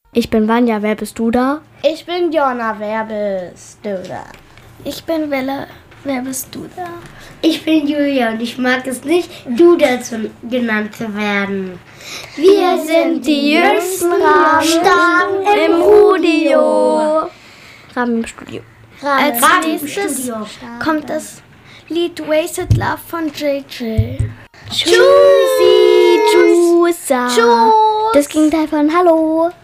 Ich bin Vanja, wer bist du da? Ich bin Jonna, wer bist du da? Ich bin Welle, wer bist du da? Ich bin Julia und ich mag es nicht, du dazu genannt zu werden. Wir sind die jüngsten Raben im Studio. Raben im Studio. Als nächstes kommt das Lied Wasted Love von JJ. Tschüssi, Tschüss. Das Gegenteil von Hallo.